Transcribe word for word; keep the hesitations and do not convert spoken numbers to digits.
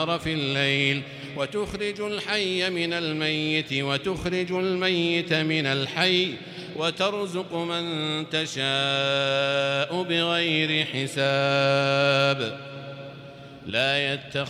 في الليل وتخرج الحي من الميت وتخرج الميت من الحي وترزق من تشاء بغير حساب لا يتخذ